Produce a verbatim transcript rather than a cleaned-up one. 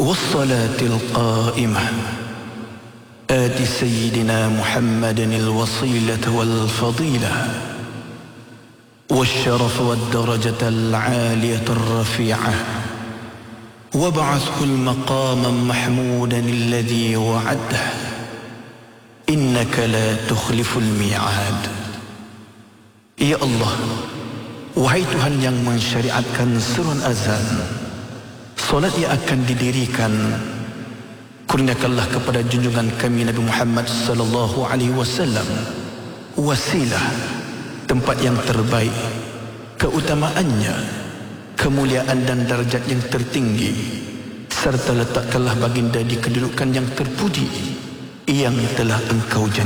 والصلاة القائمة آت سيدنا محمد الوصيلة والفضيلة والشرف والدرجة العالية الرفيعة وابعثه المقاما محمودا الذي وعده إنك لا تخلف الميعاد. Ya Allah, wahai Tuhan yang mensyariatkan seruan azan, solat yang akan didirikan, kurniakanlah kepada junjungan kami Nabi Muhammad sallallahu alaihi wasallam wasilah, tempat yang terbaik, keutamaannya, kemuliaan dan darjat yang tertinggi, serta letakkanlah baginda di kedudukan yang terpuji yang telah engkau janjikan.